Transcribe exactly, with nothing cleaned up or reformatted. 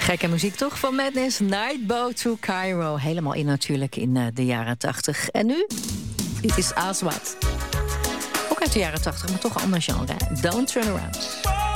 Gekke muziek toch van Madness. Nightboat to Cairo. Helemaal in natuurlijk in uh, de jaren tachtig. En nu? Dit is Aswad. Ook uit de jaren tachtig, maar toch een ander genre. Don't Turn Around.